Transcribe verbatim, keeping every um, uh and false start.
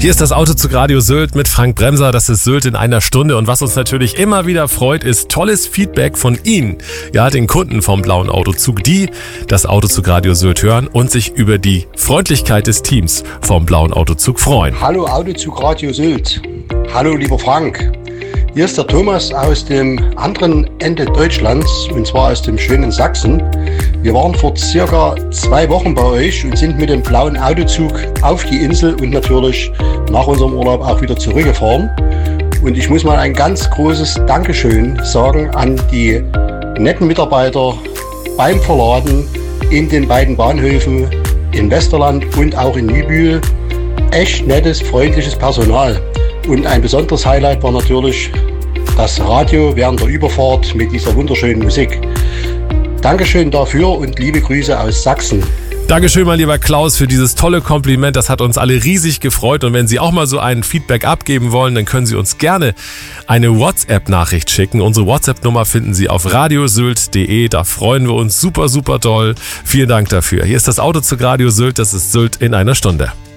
Hier ist das Autozug Radio Sylt mit Frank Bremser. Das ist Sylt in einer Stunde. Und was uns natürlich immer wieder freut, ist tolles Feedback von Ihnen, ja, den Kunden vom blauen Autozug, die das Autozug Radio Sylt hören und sich über die Freundlichkeit des Teams vom blauen Autozug freuen. Hallo Autozug Radio Sylt. Hallo lieber Frank. Hier ist der Thomas aus dem anderen Ende Deutschlands, und zwar aus dem schönen Sachsen. Wir waren vor circa zwei Wochen bei euch und sind mit dem blauen Autozug auf die Insel und natürlich nach unserem Urlaub auch wieder zurückgefahren. Und ich muss mal ein ganz großes Dankeschön sagen an die netten Mitarbeiter beim Verladen in den beiden Bahnhöfen in Westerland und auch in Nibül. Echt nettes, freundliches Personal. Und ein besonderes Highlight war natürlich das Radio während der Überfahrt mit dieser wunderschönen Musik. Dankeschön dafür und liebe Grüße aus Sachsen. Dankeschön, mein lieber Klaus, für dieses tolle Kompliment. Das hat uns alle riesig gefreut. Und wenn Sie auch mal so ein Feedback abgeben wollen, dann können Sie uns gerne eine WhatsApp-Nachricht schicken. Unsere WhatsApp-Nummer finden Sie auf radiosylt punkt de. Da freuen wir uns super, super doll. Vielen Dank dafür. Hier ist das Autozug Radio Sylt. Das ist Sylt in einer Stunde.